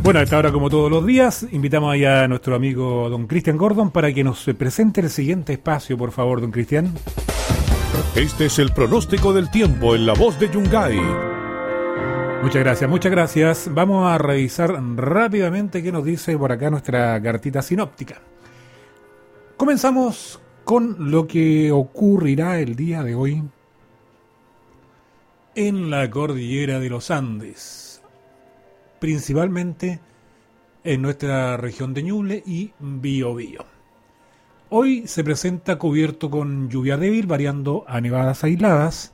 Bueno, a esta hora, como todos los días, invitamos allá a nuestro amigo don Cristian Gordon para que nos presente el siguiente espacio, por favor, don Cristian. Este es el pronóstico del tiempo en la voz de Yungay. Muchas gracias, muchas gracias. Vamos a revisar rápidamente qué nos dice por acá nuestra cartita sinóptica. Comenzamos con lo que ocurrirá el día de hoy en la cordillera de los Andes, principalmente en nuestra región de Ñuble y Biobío. Hoy se presenta cubierto con lluvia débil, variando a nevadas aisladas,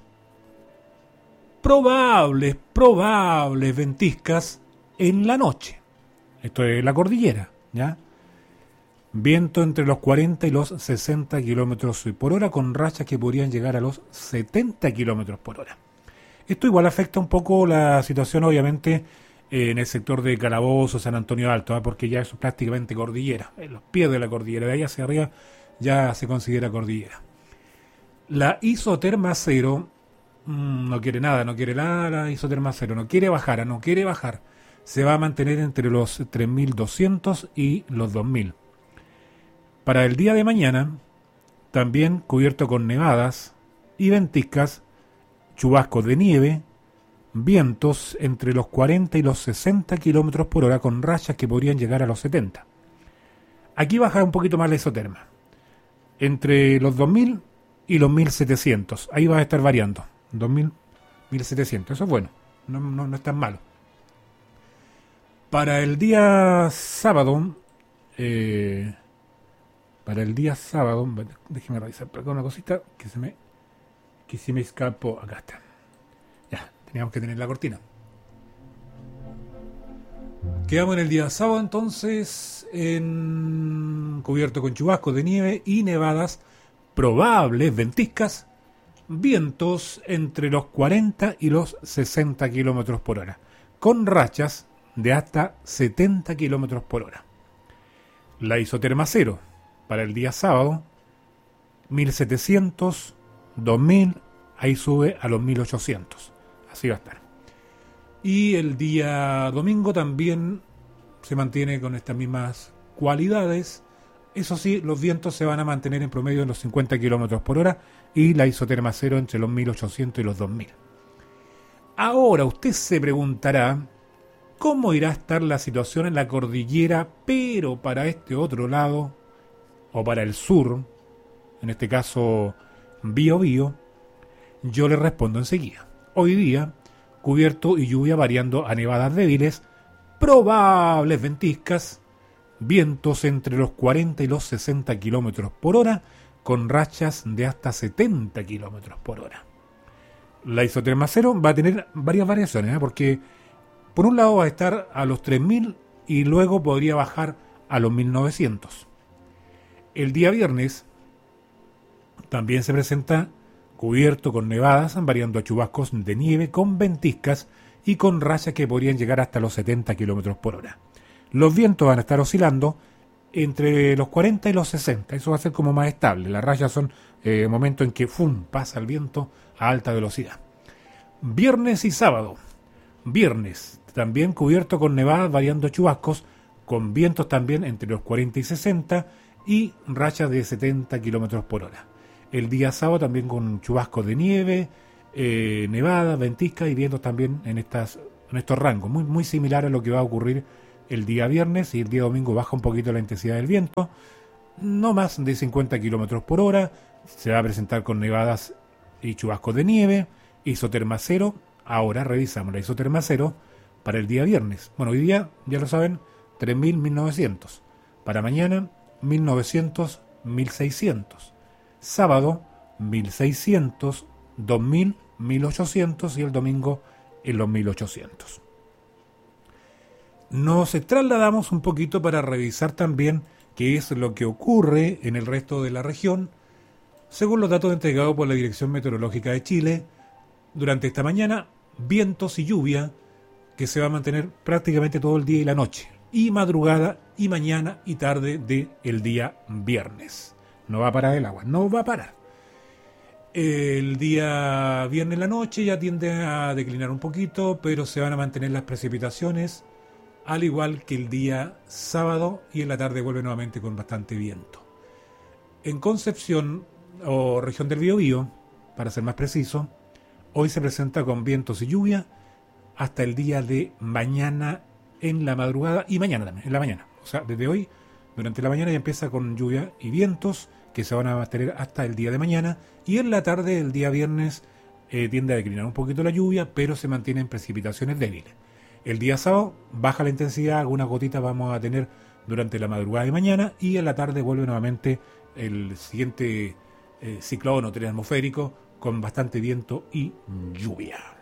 probables ventiscas en la noche. Esto es la cordillera, ¿ya? Viento entre los 40 y los 60 kilómetros por hora, con rachas que podrían llegar a los 70 kilómetros por hora. Esto igual afecta un poco la situación, obviamente, en el sector de Calabozo, San Antonio Alto, porque ya es prácticamente cordillera, en los pies de la cordillera, de ahí hacia arriba ya se considera cordillera. La isoterma cero no quiere nada la isoterma cero, no quiere bajar, se va a mantener entre los 3.200 y los 2.000. Para el día de mañana, también cubierto con nevadas y ventiscas, chubascos de nieve, vientos entre los 40 y los 60 kilómetros por hora, con rachas que podrían llegar a los 70. Aquí baja un poquito más la isoterma, entre los 2.000 y los 1.700. Ahí va a estar variando, 2.000, 1.700. Eso es bueno, no es tan malo. Para el día sábado, déjeme revisar por acá una cosita que se me escapó. Acá está. Ya, teníamos que tener la cortina. Quedamos en el día sábado entonces en cubierto con chubascos de nieve y nevadas, probables ventiscas, vientos entre los 40 y los 60 kilómetros por hora, con rachas de hasta 70 kilómetros por hora. La isoterma cero para el día sábado, 1.700, 2.000, ahí sube a los 1.800. Así va a estar. Y el día domingo también se mantiene con estas mismas cualidades. Eso sí, los vientos se van a mantener en promedio en los 50 kilómetros por hora y la isoterma cero entre los 1.800 y los 2.000. Ahora usted se preguntará cómo irá a estar la situación en la cordillera, pero para este otro lado, o para el sur, en este caso Biobío. Yo le respondo enseguida. Hoy día, cubierto y lluvia variando a nevadas débiles, probables ventiscas, vientos entre los 40 y los 60 kilómetros por hora, con rachas de hasta 70 kilómetros por hora. La isoterma cero va a tener varias variaciones, porque por un lado va a estar a los 3.000 y luego podría bajar a los 1.900. El día viernes también se presenta cubierto con nevadas, variando a chubascos de nieve con ventiscas y con rachas que podrían llegar hasta los 70 kilómetros por hora. Los vientos van a estar oscilando entre los 40 y los 60. Eso va a ser como más estable. Las rachas son momentos en que pasa el viento a alta velocidad. Viernes y sábado. Viernes también cubierto con nevadas, variando a chubascos, con vientos también entre los 40 y 60 y rachas de 70 kilómetros por hora. El día sábado también con chubascos de nieve, nevadas, ventiscas y vientos también en estos rangos, muy similar a lo que va a ocurrir el día viernes, y el día domingo baja un poquito la intensidad del viento, no más de 50 kilómetros por hora, se va a presentar con nevadas y chubascos de nieve, isoterma cero. Ahora revisamos la isoterma cero para el día viernes. Bueno, hoy día, ya lo saben, 3.000, 1.900. Para mañana, 1.900, 1.600. Sábado, 1.600, 2.000, 1.800 y el domingo en los 1.800. Nos trasladamos un poquito para revisar también qué es lo que ocurre en el resto de la región, según los datos entregados por la Dirección Meteorológica de Chile. Durante esta mañana, vientos y lluvia que se va a mantener prácticamente todo el día y la noche, y madrugada y mañana y tarde del día viernes. No va a parar el agua, no va a parar. El día viernes en la noche ya tiende a declinar un poquito, pero se van a mantener las precipitaciones al igual que el día sábado, y en la tarde vuelve nuevamente con bastante viento. En Concepción, o región del Biobío, para ser más preciso, hoy se presenta con vientos y lluvia hasta el día de mañana en la madrugada y mañana también, en la mañana. O sea, desde hoy, durante la mañana ya empieza con lluvia y vientos que se van a mantener hasta el día de mañana, y en la tarde, el día viernes, tiende a declinar un poquito la lluvia, pero se mantienen precipitaciones débiles. El día sábado baja la intensidad, algunas gotitas vamos a tener durante la madrugada de mañana, y en la tarde vuelve nuevamente el siguiente ciclón o tren atmosférico con bastante viento y lluvia.